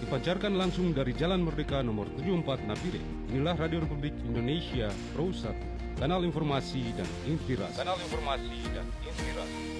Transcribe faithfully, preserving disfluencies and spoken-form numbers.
Dipancarkan langsung dari Jalan Merdeka nomor tujuh puluh empat Napire. Inilah Radio Republik Indonesia Pro satu, kanal informasi dan inspirasi. Kanal informasi dan inspirasi.